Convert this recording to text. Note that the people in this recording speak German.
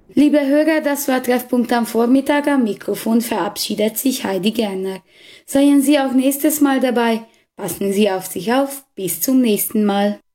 Liebe Hörer, das war Treffpunkt am Vormittag. Am Mikrofon verabschiedet sich Heidi Gerner. Seien Sie auch nächstes Mal dabei. Passen Sie auf sich auf. Bis zum nächsten Mal.